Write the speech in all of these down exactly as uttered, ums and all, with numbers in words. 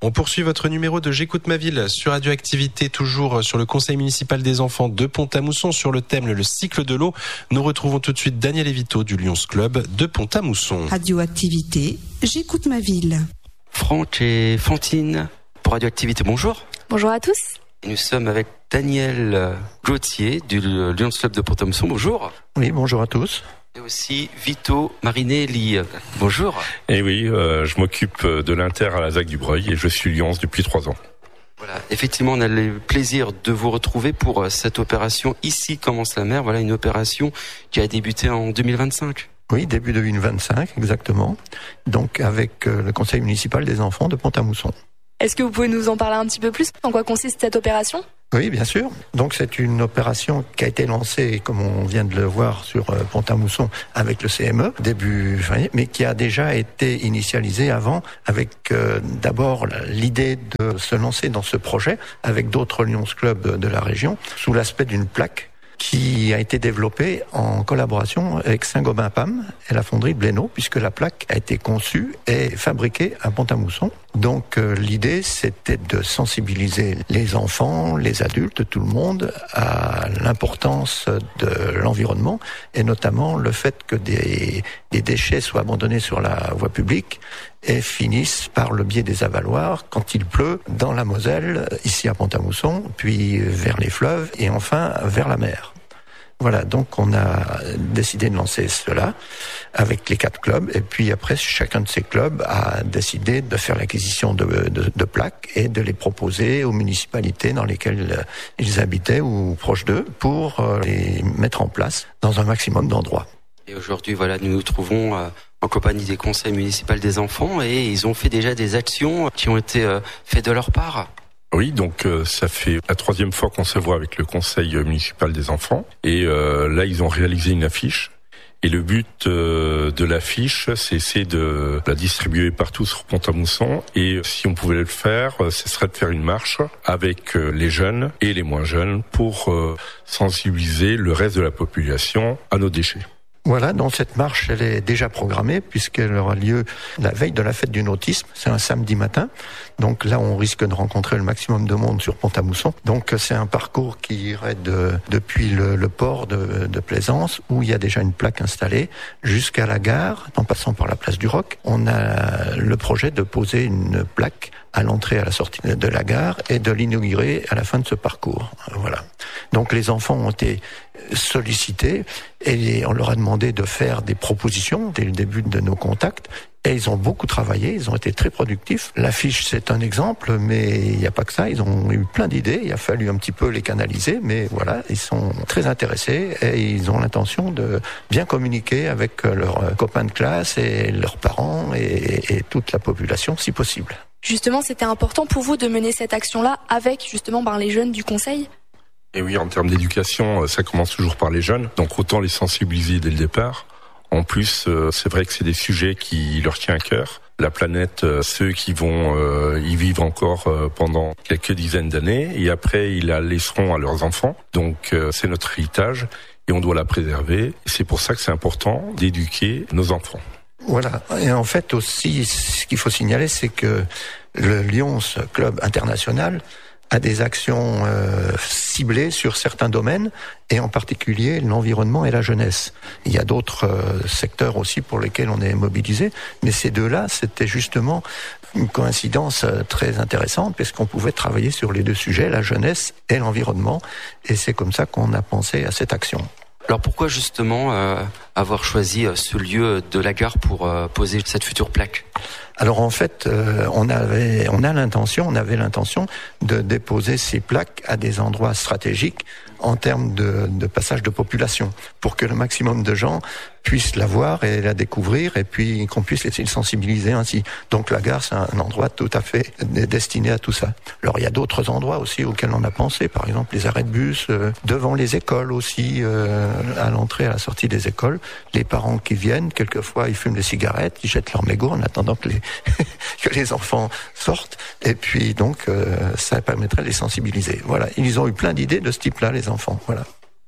On poursuit votre numéro de J'écoute ma ville sur Radioactivité, toujours sur le conseil municipal des enfants de Pont-à-Mousson sur le thème le cycle de l'eau. Nous retrouvons tout de suite Daniel Evito du Lions Club de Pont-à-Mousson. Radioactivité, J'écoute ma ville. Franck et Fantine pour Radioactivité, bonjour. Bonjour à tous. Et nous sommes avec Daniel Gauthier du Lions Club de Pont-à-Mousson, bonjour. Oui, bonjour à tous. Et aussi Vito Marinelli, bonjour. Et oui, euh, je m'occupe de l'Inter à la Z A C du Breuil et je suis Lions depuis trois ans. Voilà, effectivement, on a le plaisir de vous retrouver pour cette opération Ici commence la mer. Voilà une opération qui a débuté en deux mille vingt-cinq. Oui, début deux mille vingt-cinq, exactement. Donc avec euh, le conseil municipal des enfants de Pont-à-Mousson. Est-ce que vous pouvez nous en parler un petit peu plus? En quoi consiste cette opération? Oui, bien sûr. Donc c'est une opération qui a été lancée, comme on vient de le voir, sur euh, Pont-à-Mousson avec le C M E, début janvier, mais qui a déjà été initialisée avant avec euh, d'abord l'idée de se lancer dans ce projet avec d'autres Lions Club de la région sous l'aspect d'une plaque qui a été développée en collaboration avec Saint-Gobain-Pam et la fonderie de Blénaud, puisque la plaque a été conçue et fabriquée à Pont-à-Mousson. Donc euh, l'idée, c'était de sensibiliser les enfants, les adultes, tout le monde à l'importance de l'environnement et notamment le fait que des, des déchets soient abandonnés sur la voie publique et finissent par le biais des avaloirs quand il pleut dans la Moselle, ici à Pont-à-Mousson, puis vers les fleuves et enfin vers la mer. Voilà, donc on a décidé de lancer cela avec les quatre clubs et puis après chacun de ces clubs a décidé de faire l'acquisition de, de, de plaques et de les proposer aux municipalités dans lesquelles ils habitaient ou proches d'eux pour les mettre en place dans un maximum d'endroits. Et aujourd'hui, voilà, nous nous trouvons euh, en compagnie des conseils municipaux des enfants et ils ont fait déjà des actions qui ont été euh, faites de leur part. Oui, donc euh, ça fait la troisième fois qu'on se voit avec le conseil municipal des enfants. Et euh, là, ils ont réalisé une affiche. Et le but euh, de l'affiche, c'est essayer de la distribuer partout sur Pont-à-Mousson. Et si on pouvait le faire, ce serait de faire une marche avec euh, les jeunes et les moins jeunes pour euh, sensibiliser le reste de la population à nos déchets. Voilà, donc cette marche, elle est déjà programmée puisqu'elle aura lieu la veille de la fête du nautisme. C'est un samedi matin. Donc là, on risque de rencontrer le maximum de monde sur Pont-à-Mousson. Donc c'est un parcours qui irait de, depuis le, le port de, de Plaisance, où il y a déjà une plaque installée, jusqu'à la gare, en passant par la place du Roc. On a le projet de poser une plaque à l'entrée et à la sortie de la gare et de l'inaugurer à la fin de ce parcours. Voilà. Donc les enfants ont été sollicités et on leur a demandé de faire des propositions dès le début de nos contacts. Et ils ont beaucoup travaillé, ils ont été très productifs. L'affiche, c'est un exemple, mais il n'y a pas que ça. Ils ont eu plein d'idées, il a fallu un petit peu les canaliser, mais voilà, ils sont très intéressés et ils ont l'intention de bien communiquer avec leurs copains de classe et leurs parents et, et toute la population, si possible. Justement, c'était important pour vous de mener cette action-là avec justement ben, les jeunes du conseil? Et oui, en termes d'éducation, ça commence toujours par les jeunes, donc autant les sensibiliser dès le départ. En plus, euh, c'est vrai que c'est des sujets qui leur tiennent à cœur. La planète, euh, ceux qui vont euh, y vivre encore euh, pendant quelques dizaines d'années, et après ils la laisseront à leurs enfants. Donc euh, c'est notre héritage et on doit la préserver. C'est pour ça que c'est important d'éduquer nos enfants. Voilà. Et en fait aussi, ce qu'il faut signaler, c'est que le Lions Club International a des actions euh, ciblées sur certains domaines, et en particulier l'environnement et la jeunesse. Il y a d'autres euh, secteurs aussi pour lesquels on est mobilisé, mais ces deux-là, c'était justement une coïncidence euh, très intéressante, parce qu'on pouvait travailler sur les deux sujets, la jeunesse et l'environnement, et c'est comme ça qu'on a pensé à cette action. Alors pourquoi justement euh, avoir choisi euh, ce lieu de la gare pour euh, poser cette future plaque ? Alors en fait, euh, on avait, on a l'intention, on avait l'intention de déposer ces plaques à des endroits stratégiques en termes de, de passage de population, pour que le maximum de gens puissent la voir et la découvrir, et puis qu'on puisse les sensibiliser ainsi. Donc la gare, c'est un endroit tout à fait destiné à tout ça. Alors il y a d'autres endroits aussi auxquels on a pensé, par exemple les arrêts de bus, euh, devant les écoles aussi, euh, à l'entrée, à la sortie des écoles. Les parents qui viennent, quelquefois ils fument des cigarettes, ils jettent leurs mégots en attendant que les, que les enfants sortent, et puis donc euh, ça permettrait de les sensibiliser. Voilà, ils ont eu plein d'idées de ce type-là, les enfants. Voilà.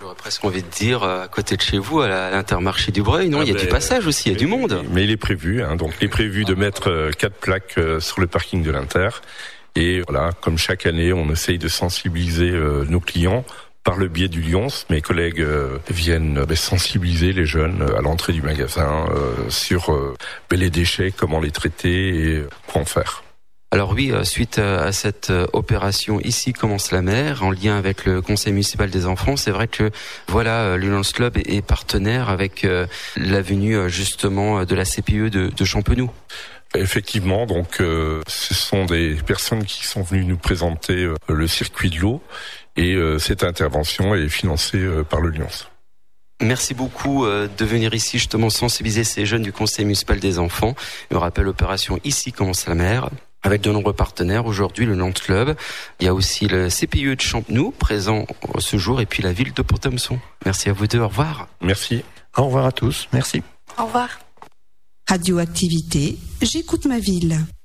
J'aurais presque envie de dire, à côté de chez vous, à l'Intermarché du Breuil, non, ah il y a ben, du passage aussi, il y a du monde. Mais il est prévu, hein, donc il est prévu de mettre quatre plaques sur le parking de l'Inter. Et voilà, comme chaque année, on essaye de sensibiliser euh, nos clients par le biais du Lyons. Mes collègues euh, viennent euh, sensibiliser les jeunes à l'entrée du magasin euh, sur euh, les déchets, comment les traiter et quoi en faire. Alors oui, suite à cette opération Ici commence la mer, en lien avec le Conseil municipal des enfants, c'est vrai que voilà, le Lions Club est partenaire avec la venue justement de la C P E de, de Champenoux. Effectivement, donc euh, ce sont des personnes qui sont venues nous présenter euh, le circuit de l'eau et euh, cette intervention est financée euh, par le Lyons. Merci beaucoup euh, de venir ici justement sensibiliser ces jeunes du Conseil municipal des enfants. Je rappelle l'opération Ici commence la mer, avec de nombreux partenaires. Aujourd'hui, le Nantes Club. Il y a aussi le C P I E de Champenoux, présent ce jour, et puis la ville de Pont-à-Mousson. Merci à vous deux. Au revoir. Merci. Au revoir à tous. Merci. Au revoir. Radioactivité, j'écoute ma ville.